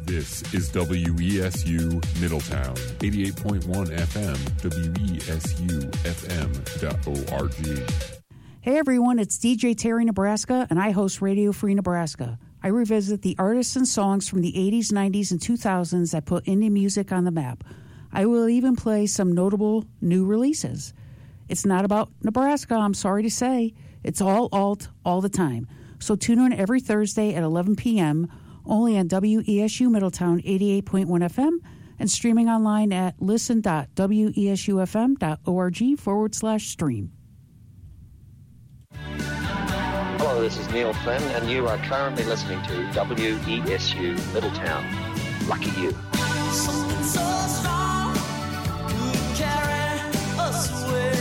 This is WESU Middletown, 88.1 FM, WESUFM.org. Hey everyone, it's DJ Terry Nebraska, and I host Radio Free Nebraska. I revisit the artists and songs from the 80s, 90s, and 2000s that put indie music on the map. I will even play some notable new releases. It's not about Nebraska, I'm sorry to say. It's all alt, all the time. So tune in every Thursday at 11 p.m., only on WESU Middletown 88.1 FM, and streaming online at listen.wesufm.org/stream. Hello, this is Neil Flynn, and you are currently listening to WESU Middletown. Lucky you. Something so strong could carry us away.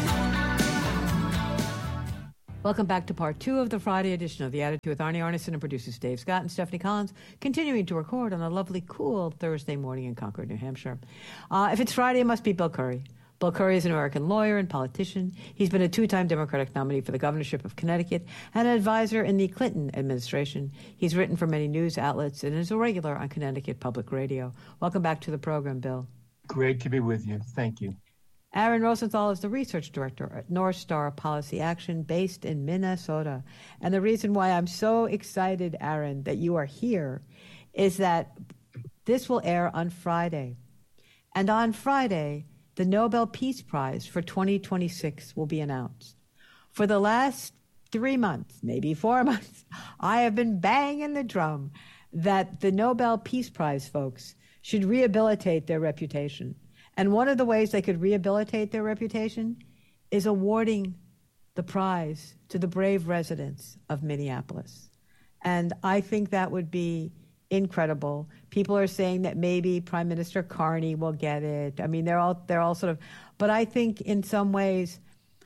Welcome back to part 2 of the Friday edition of The Attitude with Arnie Arneson and producers Dave Scott and Stephanie Collins, continuing to record on a lovely, cool Thursday morning in Concord, New Hampshire. If it's Friday, it must be Bill Curry. Bill Curry is an American lawyer and politician. He's been a 2-time Democratic nominee for the governorship of Connecticut and an advisor in the Clinton administration. He's written for many news outlets and is a regular on Connecticut Public Radio. Welcome back to the program, Bill. Great to be with you. Thank you. Aaron Rosenthal is the research director at North Star Policy Action based in Minnesota. And the reason why I'm so excited, Aaron, that you are here is that this will air on Friday. And on Friday, the Nobel Peace Prize for 2026 will be announced. For the last 3 months, maybe 4 months, I have been banging the drum that the Nobel Peace Prize folks should rehabilitate their reputation. And one of the ways they could rehabilitate their reputation is awarding the prize to the brave residents of Minneapolis. And I think that would be incredible. People are saying that maybe Prime Minister Carney will get it. I mean, they're all sort of, but I think in some ways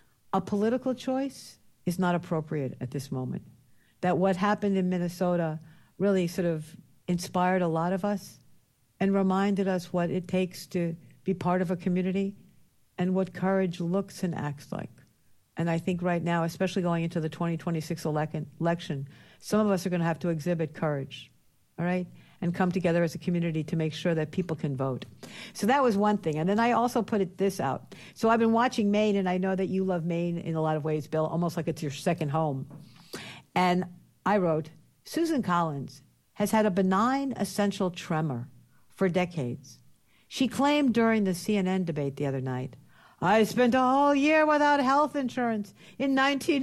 a political choice is not appropriate at this moment. That what happened in Minnesota really sort of inspired a lot of us and reminded us what it takes to be part of a community and what courage looks and acts like. And I think right now, especially going into the 2026 election, some of us are going to have to exhibit courage, all right, and come together as a community to make sure that people can vote. So that was one thing. And then I also put this out. So I've been watching Maine, and I know that you love Maine in a lot of ways, Bill, almost like it's your second home. And I wrote, Susan Collins has had a benign essential tremor for decades. She claimed during the CNN debate the other night, I spent a whole year without health insurance in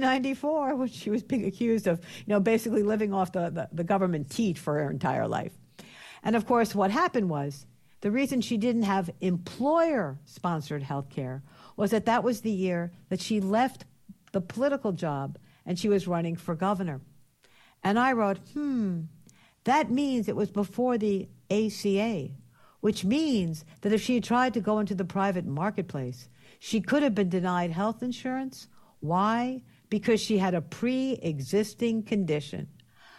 1994, when she was being accused of, basically living off the government teat for her entire life. And of course, what happened was the reason she didn't have employer-sponsored health care was that was the year that she left the political job and she was running for governor. And I wrote, that means it was before the ACA, which means that if she had tried to go into the private marketplace, she could have been denied health insurance. Why? Because she had a pre-existing condition.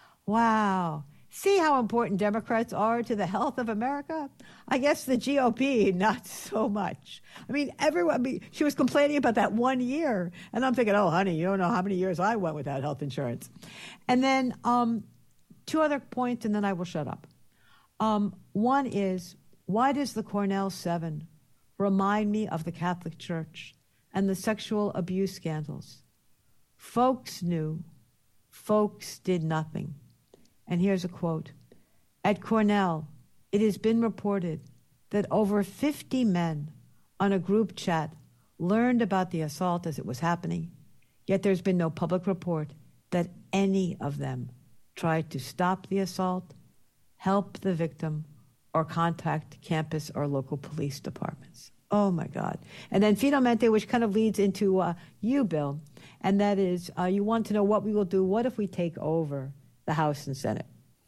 Wow. See how important Democrats are to the health of America? I guess the GOP, not so much. I mean, she was complaining about that 1 year. And I'm thinking, oh, honey, you don't know how many years I went without health insurance. And then 2 other points, and then I will shut up. One is, why does the Cornell 7 remind me of the Catholic Church and the sexual abuse scandals? Folks knew, folks did nothing. And here's a quote. At Cornell, it has been reported that over 50 men on a group chat learned about the assault as it was happening, yet there's been no public report that any of them tried to stop the assault, help the victim, or contact campus or local police departments. Oh, my God. And then finalmente, which kind of leads into you, Bill, and that is you want to know what we will do. What if we take over the House and Senate?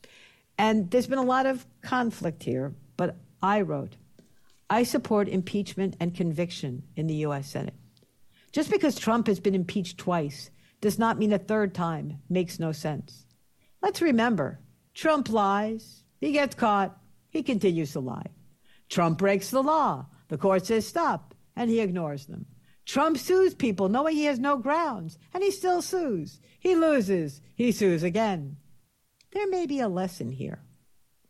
And there's been a lot of conflict here, but I wrote, I support impeachment and conviction in the U.S. Senate. Just because Trump has been impeached twice does not mean a third time makes no sense. Let's remember, Trump lies, he gets caught, he continues to lie. Trump breaks the law, the court says stop, and he ignores them. Trump sues people knowing he has no grounds, and he still sues. He loses, he sues again. There may be a lesson here.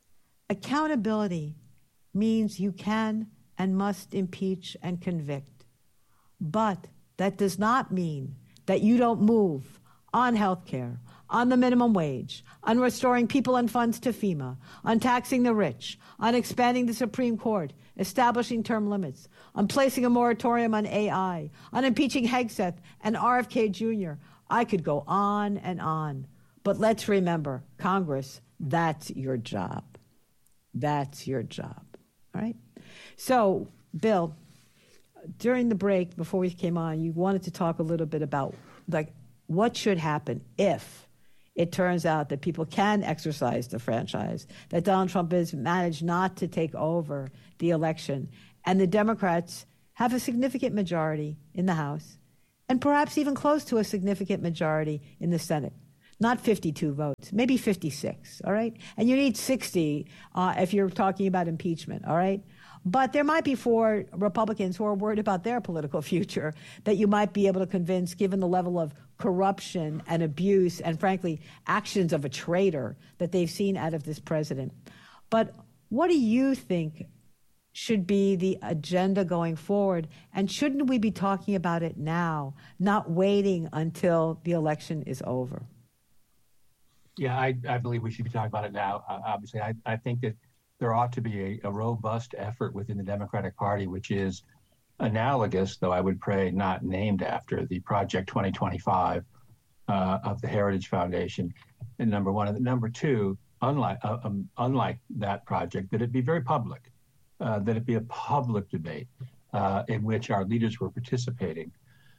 Accountability means you can and must impeach and convict. But that does not mean that you don't move on health care, on the minimum wage, on restoring people and funds to FEMA, on taxing the rich, on expanding the Supreme Court, establishing term limits, on placing a moratorium on AI, on impeaching Hegseth and RFK Jr. I could go on and on. But let's remember, Congress, that's your job. That's your job. All right? So, Bill, during the break, before we came on, you wanted to talk a little bit about, like, what should happen if it turns out that people can exercise the franchise, that Donald Trump has managed not to take over the election, and the Democrats have a significant majority in the House, and perhaps even close to a significant majority in the Senate. Not 52 votes, maybe 56, all right? And you need 60 if you're talking about impeachment, all right? But there might be 4 Republicans who are worried about their political future that you might be able to convince, given the level of corruption and abuse and, frankly, actions of a traitor that they've seen out of this president. But what do you think should be the agenda going forward? And shouldn't we be talking about it now, not waiting until the election is over? Yeah, I believe we should be talking about it now. Obviously, I think that there ought to be a robust effort within the Democratic Party, which is analogous, though I would pray not named after, the Project 2025 of the Heritage Foundation, and number one. And number two, unlike that project, that it be very public, that it be a public debate in which our leaders were participating.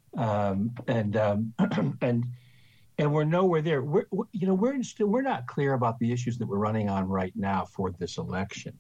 And we're nowhere there. We're not clear about the issues that we're running on right now for this election.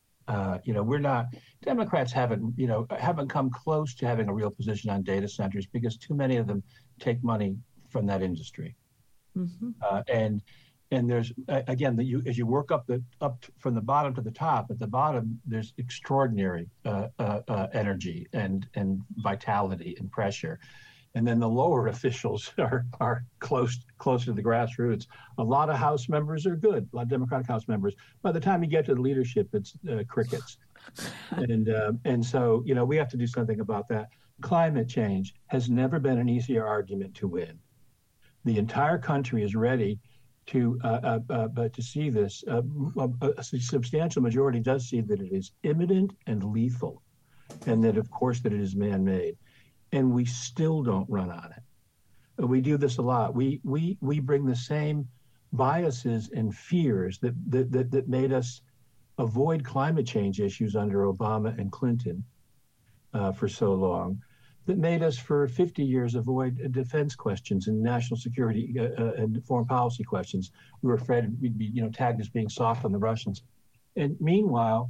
Democrats haven't come close to having a real position on data centers because too many of them take money from that industry. Mm-hmm. And there's again, as you work up from the bottom to the top. At the bottom, there's extraordinary energy and vitality and pressure. And then the lower officials are closer to the grassroots. A lot of House members are good, a lot of Democratic House members. By the time you get to the leadership, it's crickets. And so, we have to do something about that. Climate change has never been an easier argument to win. The entire country is ready to see this. A substantial majority does see that it is imminent and lethal, and that, of course, that it is man-made. And we still don't run on it. We do this a lot. We bring the same biases and fears that made us avoid climate change issues under Obama and Clinton for so long, that made us for 50 years avoid defense questions and national security and foreign policy questions. We were afraid we'd be tagged as being soft on the Russians. And meanwhile,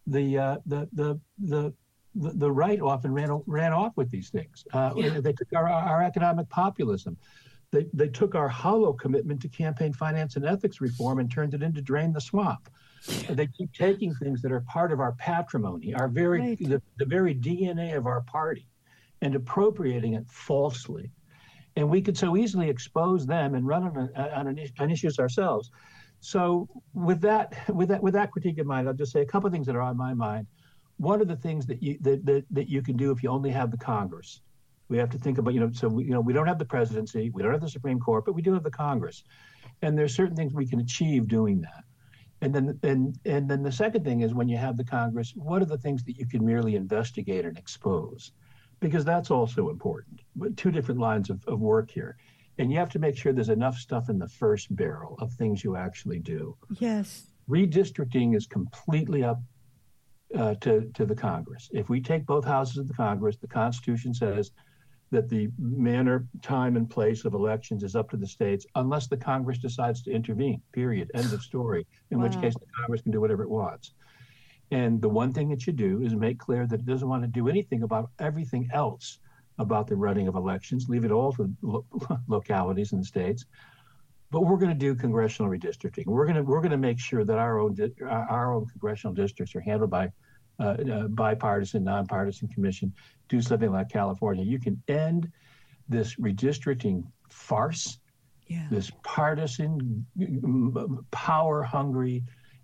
the right often ran off with these things. They took our economic populism. They took our hollow commitment to campaign finance and ethics reform and turned it into drain the swamp. They keep taking things that are part of our patrimony, the very DNA of our party, and appropriating it falsely. And we could so easily expose them and run on issues ourselves. So with that critique in mind, I'll just say a couple of things that are on my mind. One of the things that you can do if you only have the Congress, we have to think about, we don't have the presidency, we don't have the Supreme Court, but we do have the Congress, and there's certain things we can achieve doing that. And then the second thing is, when you have the Congress, what are the things that you can merely investigate and expose? Because that's also important. Two different lines of work here. And you have to make sure there's enough stuff in the first barrel of things you actually do. Yes. Redistricting is completely up to the Congress. If we take both houses of the Congress, the Constitution says that the manner, time, and place of elections is up to the states, unless the Congress decides to intervene, period, end of story, in which case the Congress can do whatever it wants. And the one thing it should do is make clear that it doesn't want to do anything about everything else about the running of elections, leave it all to localities and states. But we're going to do congressional redistricting. We're going to make sure that our own congressional districts are handled by bipartisan, nonpartisan commission. Do something like California. You can end this redistricting farce, this partisan, power-hungry,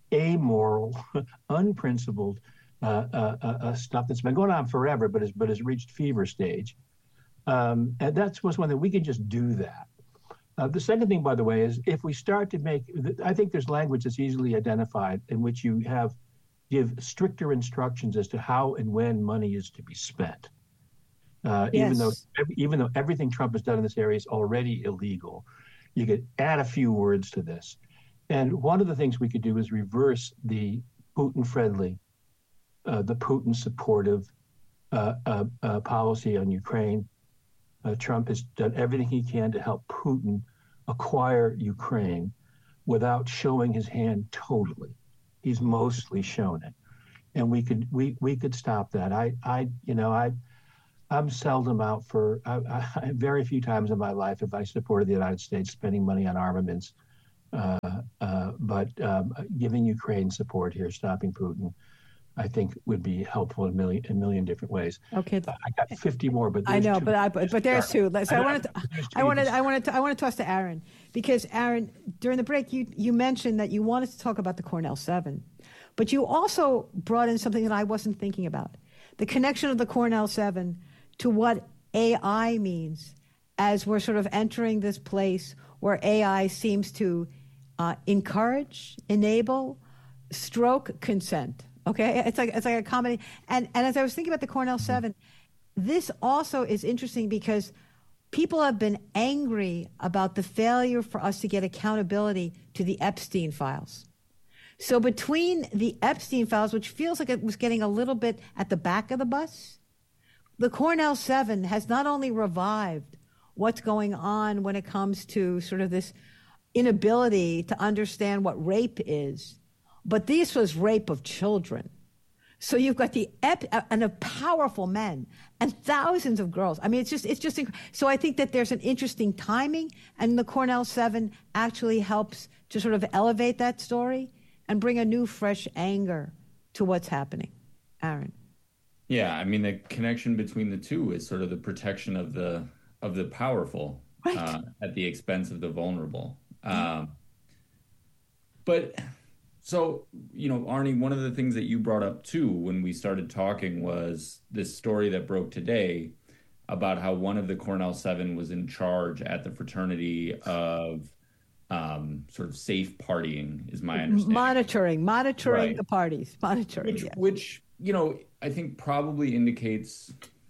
amoral, unprincipled stuff that's been going on forever, but has reached fever stage. And that's was one thing we can just do that. The second thing, by the way, is if we start to make, I think there's language that's easily identified in which you give stricter instructions as to how and when money is to be spent. Even though everything Trump has done in this area is already illegal, you could add a few words to this. And one of the things we could do is reverse the Putin-friendly, the Putin-supportive policy on Ukraine. Trump has done everything he can to help Putin acquire Ukraine without showing his hand totally. He's mostly shown it, and we could stop that. I'm seldom out for very few times in my life have I supported the United States spending money on armaments, but giving Ukraine support here, stopping Putin, I think would be helpful in a million different ways. Okay, I got 50 more, but I know, two. but there's two. So I wanted to toss to Aaron, because Aaron, during the break, you mentioned that you wanted to talk about the Cornell 7, but you also brought in something that I wasn't thinking about: the connection of the Cornell 7 to what AI means, as we're sort of entering this place where AI seems to encourage, enable, stroke consent. Okay, it's like a comedy. And as I was thinking about the Cornell 7, this also is interesting because people have been angry about the failure for us to get accountability to the Epstein files. So between the Epstein files, which feels like it was getting a little bit at the back of the bus, the Cornell 7 has not only revived what's going on when it comes to sort of this inability to understand what rape is, but this was rape of children. So you've got and of powerful men and thousands of girls. I mean, it's just so I think that there's an interesting timing, and the Cornell 7 actually helps to sort of elevate that story and bring a new, fresh anger to what's happening. Aaron. Yeah, I mean, the connection between the two is sort of the protection of the powerful, right, at the expense of the vulnerable. But so, Arnie, one of the things that you brought up too when we started talking was this story that broke today about how one of the Cornell 7 was in charge at the fraternity of sort of safe partying, is my understanding. Monitoring right. The parties, which I think probably indicates,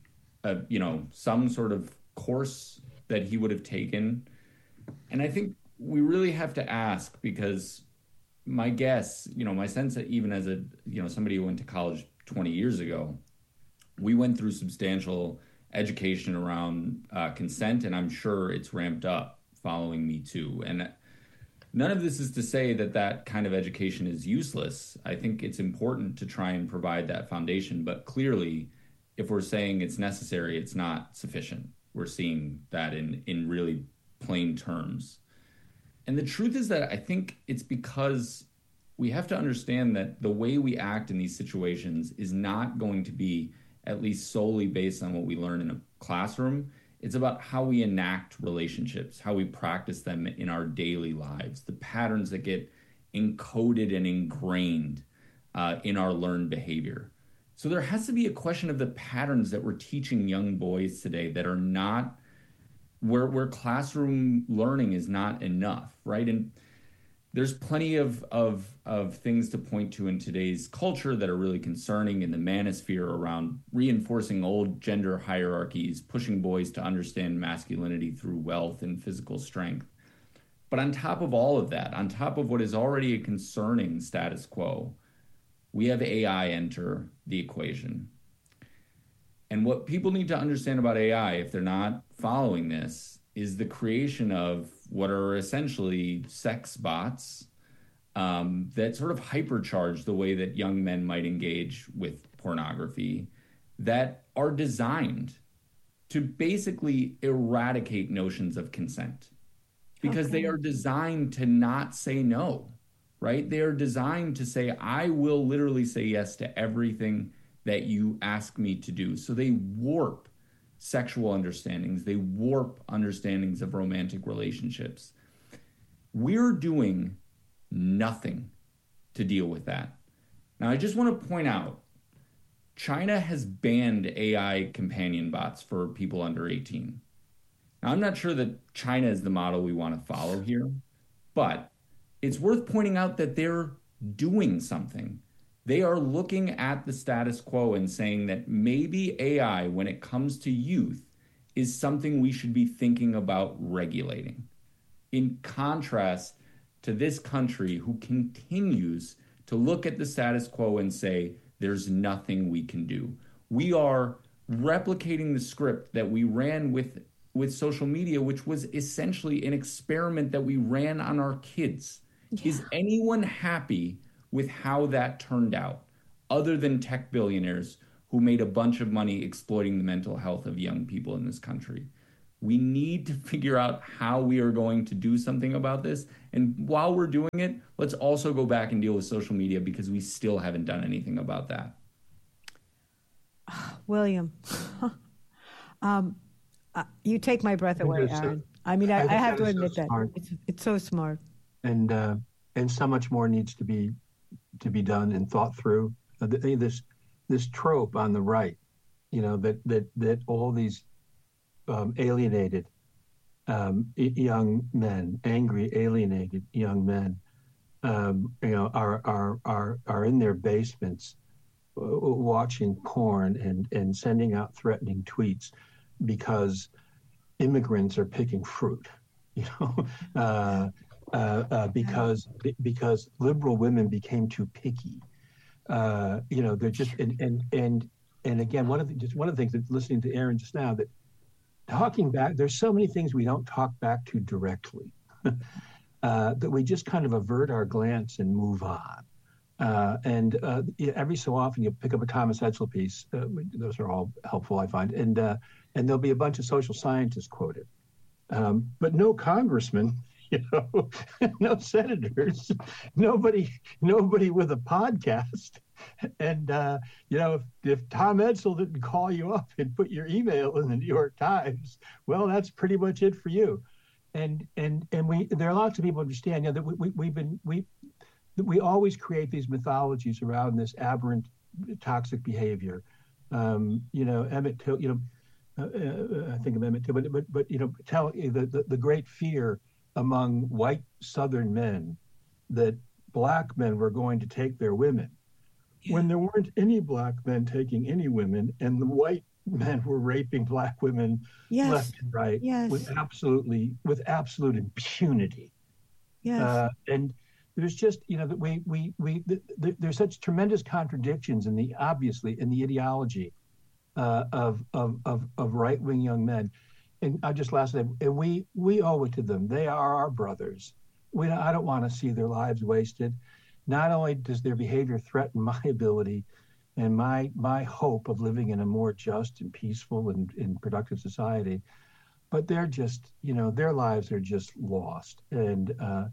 some sort of course that he would have taken. And I think we really have to ask, because my guess, my sense that even as somebody who went to college 20 years ago, we went through substantial education around consent, and I'm sure it's ramped up following Me Too. And none of this is to say that kind of education is useless. I think it's important to try and provide that foundation, but clearly, if we're saying it's necessary, it's not sufficient. We're seeing that in really plain terms. And the truth is that I think it's because we have to understand that the way we act in these situations is not going to be at least solely based on what we learn in a classroom. It's about how we enact relationships, how we practice them in our daily lives, the patterns that get encoded and ingrained in our learned behavior. So there has to be a question of the patterns that we're teaching young boys today that are not where classroom learning is not enough, right? And there's plenty of things to point to in today's culture that are really concerning in the manosphere around reinforcing old gender hierarchies, pushing boys to understand masculinity through wealth and physical strength. But on top of all of that, on top of what is already a concerning status quo, we have AI enter the equation. And what people need to understand about AI, if they're not following this, is the creation of what are essentially sex bots that sort of hypercharge the way that young men might engage with pornography, that are designed to basically eradicate notions of consent, because they are designed to not say no, right? They are designed to say, I will literally say yes to everything that you ask me to do. So they warp sexual understandings. They warp understandings of romantic relationships. We're doing nothing to deal with that. Now, I just want to point out, China has banned AI companion bots for people under 18. Now, I'm not sure that China is the model we want to follow here, but it's worth pointing out that they're doing something. They are looking at the status quo and saying that maybe AI, when it comes to youth, is something we should be thinking about regulating. In contrast to this country, who continues to look at the status quo and say, there's nothing we can do. We are replicating the script that we ran with social media, which was essentially an experiment that we ran on our kids. Yeah. Is anyone happy with how that turned out, other than tech billionaires who made a bunch of money exploiting the mental health of young people in this country? We need to figure out how we are going to do something about this. And while we're doing it, let's also go back and deal with social media, because we still haven't done anything about that. William, you take my breath away, Aaron. I mean, I have to admit that. It's so smart. And so much more needs to be done and thought through. This trope on the right, that all these alienated young men, angry, alienated young men, are in their basements watching porn and sending out threatening tweets because immigrants are picking fruit, because liberal women became too picky. They're just and again, one of the things that listening to Aaron just now, that talking back, there's so many things we don't talk back to directly, that we just kind of avert our glance and move on. Every so often you pick up a Thomas Edsall piece. Those are all helpful, I find. And there'll be a bunch of social scientists quoted, but no congressman, no senators, nobody with a podcast. And, if Tom Edsall didn't call you up and put your email in the New York Times, well, that's pretty much it for you. And there are lots of people who understand, that we always create these mythologies around this aberrant, toxic behavior. Emmett Till, I think of Emmett Till, but tell the great fear among white Southern men that black men were going to take their women, when there weren't any black men taking any women, and the white men were raping black women left and right with absolute impunity. Yes. And there's just, there's such tremendous contradictions in the ideology of right-wing young men. And I just last night, and we owe it to them. They are our brothers. I don't want to see their lives wasted. Not only does their behavior threaten my ability and my hope of living in a more just and peaceful and productive society, but they're just, their lives are just lost. And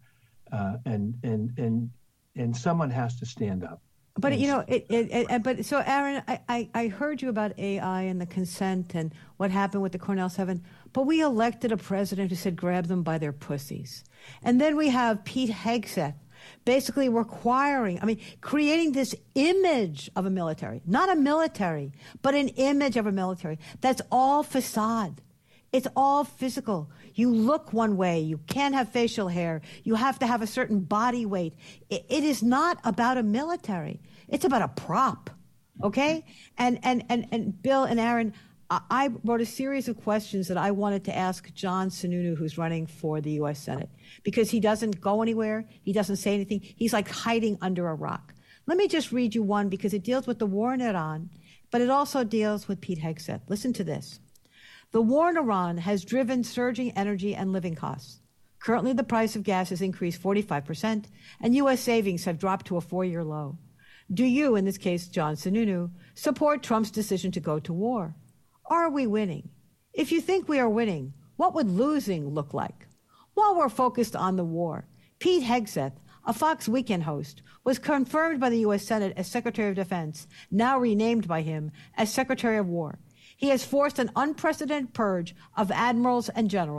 someone has to stand up. But but so Aaron, I heard you about AI and the consent and what happened with the Cornell 7, but we elected a president who said grab them by their pussies. And then we have Pete Hegseth basically creating this image of a military, not a military, but an image of a military that's all facade. It's all physical. You look one way. You can't have facial hair. You have to have a certain body weight. It is not about a military. It's about a prop. Okay? And Bill and Aaron, I wrote a series of questions that I wanted to ask John Sununu, who's running for the U.S. Senate, because he doesn't go anywhere. He doesn't say anything. He's like hiding under a rock. Let me just read you one, because it deals with the war in Iran, but it also deals with Pete Hegseth. Listen to this. The war in Iran has driven surging energy and living costs. Currently, the price of gas has increased 45%, and U.S. savings have dropped to a 4-year low. Do you, in this case, John Sununu, support Trump's decision to go to war? Are we winning? If you think we are winning, what would losing look like? While we're focused on the war, Pete Hegseth, a Fox Weekend host, was confirmed by the U.S. Senate as Secretary of Defense, now renamed by him as Secretary of War. He has forced an unprecedented purge of admirals and generals,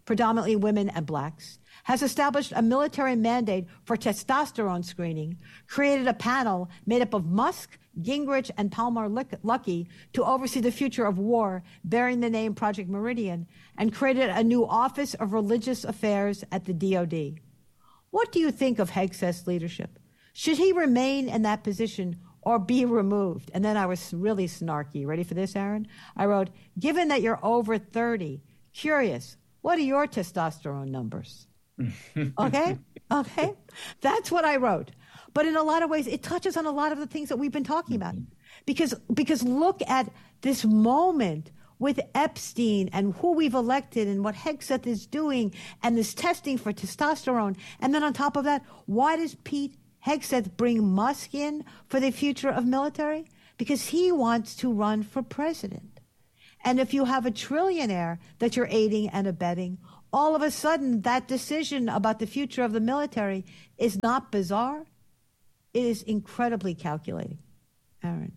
predominantly women and blacks, has established a military mandate for testosterone screening, created a panel made up of Musk, Gingrich, and Palmer Luckey to oversee the future of war, bearing the name Project Meridian, and created a new Office of Religious Affairs at the DoD. What do you think of Hegseth's leadership? Should he remain in that position or be removed? And then I was really snarky. Ready for this, Aaron? I wrote, given that you're over 30, curious, what are your testosterone numbers? Okay? That's what I wrote. But in a lot of ways, it touches on a lot of the things that we've been talking about. Because look at this moment with Epstein and who we've elected and what Hegseth is doing and this testing for testosterone. And then on top of that, why does Pete Hegseth bring Musk in for the future of military? Because he wants to run for president. And if you have a trillionaire that you're aiding and abetting, all of a sudden that decision about the future of the military is not bizarre. It is incredibly calculating. Aaron.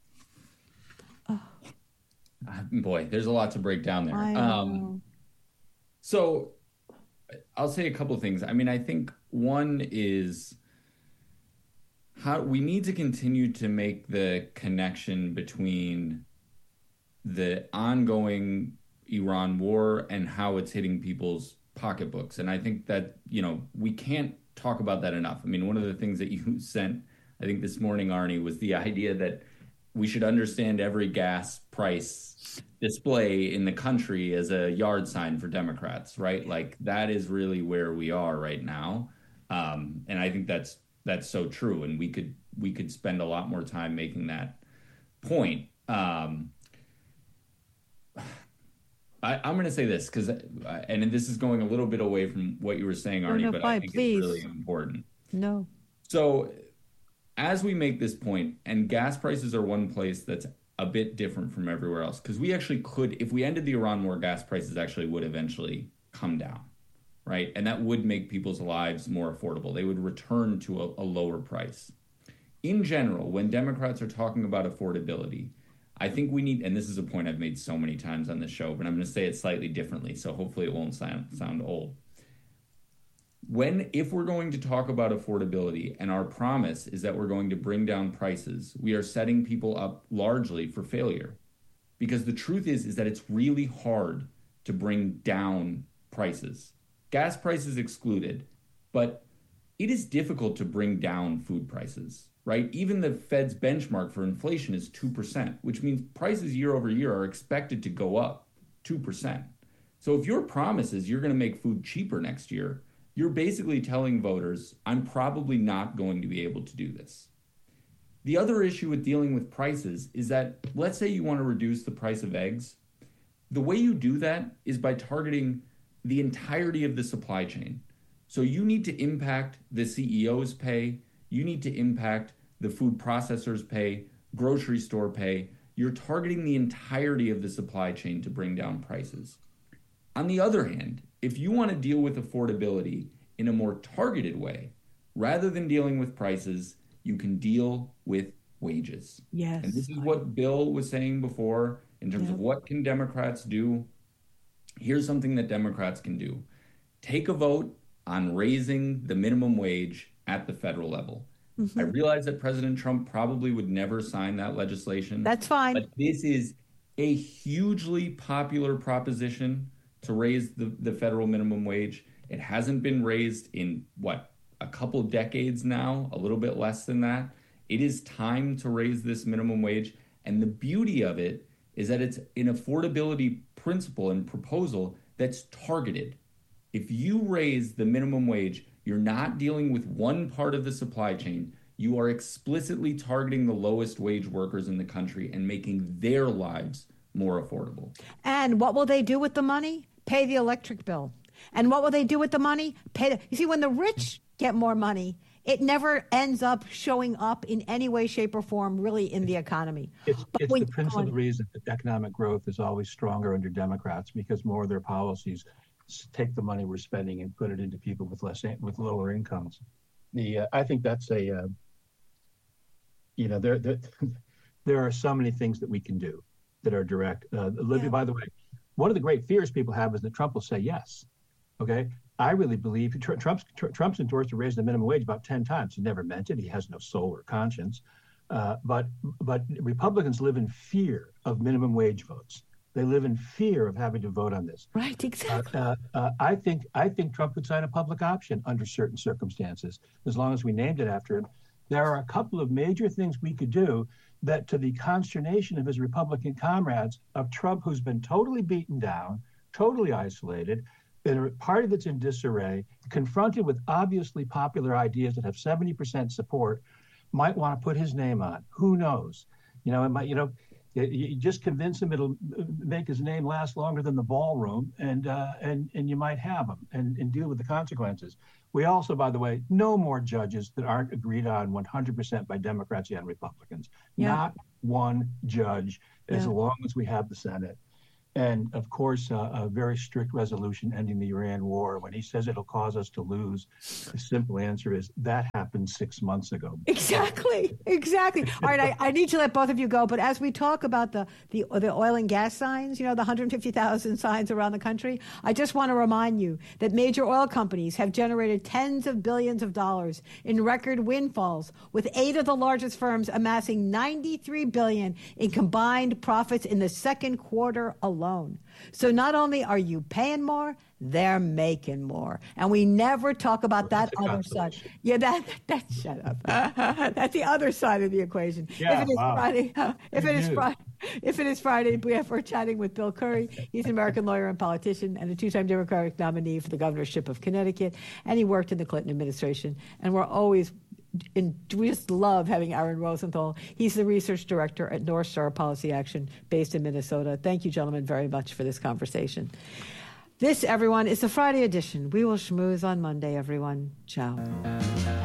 Boy, there's a lot to break down there. So I'll say a couple of things. I mean, I think one is how we need to continue to make the connection between the ongoing Iran war and how it's hitting people's pocketbooks. And I think that, we can't talk about that enough. I mean, one of the things that you sent, I think this morning, Arnie, was the idea that we should understand every gas price display in the country as a yard sign for Democrats, right? Like that is really where we are right now. And I think that's so true. And we could spend a lot more time making that point. I'm going to say this because, and this is going a little bit away from what you were saying, Arnie, but I think it's really important. No. So as we make this point, and gas prices are one place that's a bit different from everywhere else, because we actually could, if we ended the Iran war, gas prices actually would eventually come down, right? And that would make people's lives more affordable. They would return to a lower price. In general, when Democrats are talking about affordability, I think we need, and this is a point I've made so many times on this show, but I'm going to say it slightly differently, so hopefully it won't sound old. If we're going to talk about affordability, and our promise is that we're going to bring down prices, we are setting people up largely for failure. Because the truth is that it's really hard to bring down prices. Gas prices excluded, but it is difficult to bring down food prices, right? Even the Fed's benchmark for inflation is 2%, which means prices year over year are expected to go up 2%. So if your promise is you're going to make food cheaper next year, you're basically telling voters, I'm probably not going to be able to do this. The other issue with dealing with prices is that, let's say you want to reduce the price of eggs. The way you do that is by targeting the entirety of the supply chain. So you need to impact the CEO's pay. You need to impact the food processors' pay, grocery store pay. You're targeting the entirety of the supply chain to bring down prices. On the other hand, if you want to deal with affordability in a more targeted way, rather than dealing with prices, you can deal with wages. Yes. And this is what Bill was saying before in terms of what can Democrats do. Here's something that Democrats can do. Take a vote on raising the minimum wage at the federal level. I realize that President Trump probably would never sign that legislation. That's fine. But this is a hugely popular proposition to raise the federal minimum wage. It hasn't been raised in, a couple decades now, a little bit less than that. It is time to raise this minimum wage. And the beauty of it is that it's an affordability principle and proposal that's targeted. If you raise the minimum wage, you're not dealing with one part of the supply chain. You are explicitly targeting the lowest wage workers in the country and making their lives more affordable. And what will they do with the money? Pay the electric bill. And what will they do with the money? You see, when the rich get more money, it never ends up showing up in any way, shape, or form really in the economy. It's the principal reason that economic growth is always stronger under Democrats, because more of their policies take the money we're spending and put it into people with lower incomes. I think that's there are so many things that we can do that are direct. Olivia, by the way, one of the great fears people have is that Trump will say yes. Okay, I really believe Trump's endorsed to raise the minimum wage about 10 times. He never meant it. He has no soul or conscience. But Republicans live in fear of minimum wage votes. They live in fear of having to vote on this. Right, exactly. I think Trump could sign a public option under certain circumstances, as long as we named it after him. There are a couple of major things we could do that, to the consternation of his Republican comrades, of Trump, who's been totally beaten down, totally isolated, in a party that's in disarray, confronted with obviously popular ideas that have 70% support, might want to put his name on. Who knows? It might, you just convince him it'll make his name last longer than the ballroom, and you might have him and deal with the consequences. We also, by the way, no more judges that aren't agreed on 100% by Democrats and Republicans. Yeah. Not one judge, as long as we have the Senate. And of course, a very strict resolution ending the Iran war. When he says it'll cause us to lose, the simple answer is that happened 6 months ago. Exactly. All right, I need to let both of you go, but as we talk about the oil and gas signs, the 150,000 signs around the country, I just want to remind you that major oil companies have generated tens of billions of dollars in record windfalls, with 8 of the largest firms amassing $93 billion in combined profits in the second quarter alone. So not only are you paying more, they're making more. And we never talk about that other side. Yeah, that shut up. That's the other side of the equation. Yeah, if it is Friday, we're chatting with Bill Curry. He's an American lawyer and politician and a 2-time Democratic nominee for the governorship of Connecticut. And he worked in the Clinton administration. And we just love having Aaron Rosenthal. He's the research director at North Star Policy Action based in Minnesota. Thank you, gentlemen, very much for this conversation. This, everyone, is the Friday edition. We will schmooze on Monday, everyone. Ciao.